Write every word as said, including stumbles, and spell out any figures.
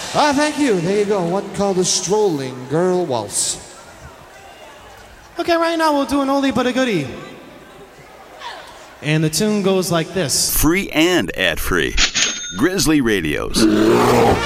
Ah, thank you. There you go. One called the Strolling Girl Waltz. Okay, right now we'll do an oldie but a goodie. And the tune goes like this. Free and ad-free. Grizzly Radios.